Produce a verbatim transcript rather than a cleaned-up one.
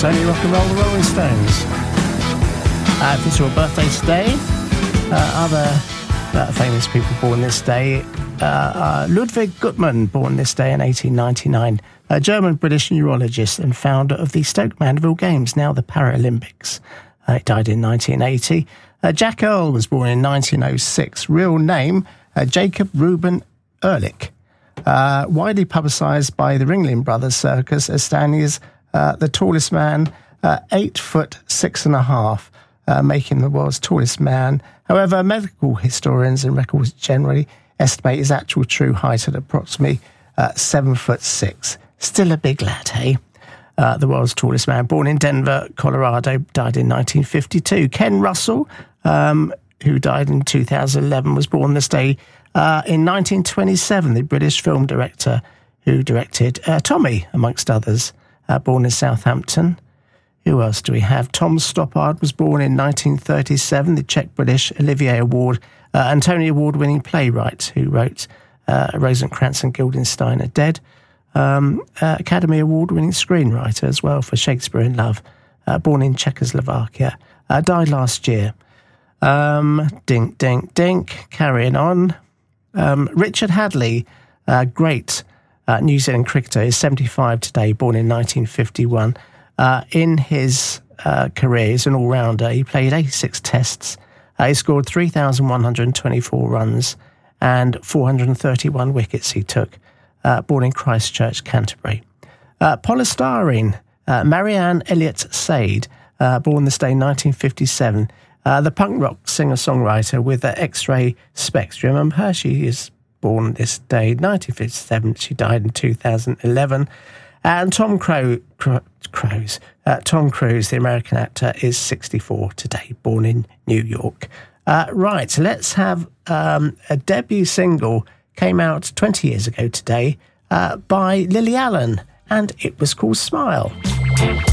Only Rock and Roll, the Rolling Stones. Uh, if it's your birthday today, uh, other uh, famous people born this day, uh, uh, Ludwig Gutmann, born this day in eighteen ninety-nine, a German-British neurologist and founder of the Stoke Mandeville Games, now the Paralympics. Uh, he died in nineteen eighty. Uh, Jack Earl was born in nineteen oh six. Real name, uh, Jacob Reuben Ehrlich. Uh, widely publicised by the Ringling Brothers Circus as standing as uh, the tallest man, uh, eight foot six and a half, uh, making the world's tallest man. However, medical historians and records generally estimate his actual true height at approximately uh, seven foot six. Still a big lad, hey? Uh, the world's tallest man, born in Denver, Colorado, died in nineteen fifty-two. Ken Russell, um, who died in two thousand eleven, was born this day uh, in nineteen twenty-seven. The British film director who directed uh, Tommy, amongst others, uh, born in Southampton. Who else do we have? Tom Stoppard was born in nineteen thirty-seven, the Czech-British Olivier Award uh, and Tony Award-winning playwright who wrote uh, Rosencrantz and Guildenstern Are Dead. Um, uh, Academy Award-winning screenwriter as well for Shakespeare in Love, uh, born in Czechoslovakia, uh, died last year. Um, dink, dink, dink, carrying on. Um, Richard Hadley, uh, great uh, New Zealand cricketer, is seventy-five today, born in nineteen fifty-one. Uh, in his uh, career, he's an all-rounder. He played eighty-six tests. Uh, he scored three thousand one hundred twenty-four runs and four hundred thirty-one wickets he took. Uh, born in Christchurch, Canterbury. Uh, polystyrene, uh, Marianne Elliott Sade, uh, born this day in nineteen fifty-seven. Uh, the punk rock singer-songwriter with the X-ray spectrum. Um, her, she is born this day, nineteen fifty-seven. She died in two thousand eleven. And Tom Crow, Cro- Cruise, uh, Tom Cruise, the American actor, is sixty-four today, born in New York. Uh, right, let's have um, a debut single. Came out twenty years ago today uh, by Lily Allen, and it was called Smile.